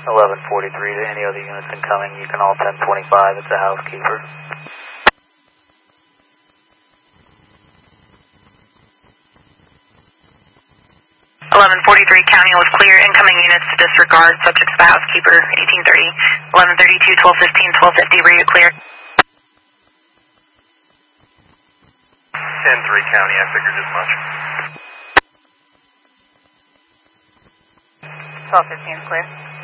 1143 to any other units incoming, you can all 1025, it's a housekeeper. 1143 county was clear. Incoming units to disregard. Subject to the housekeeper. 1830. 1132, 1215, 1250. Read it clear. 10-3 county. I figured as much. 1215 is clear.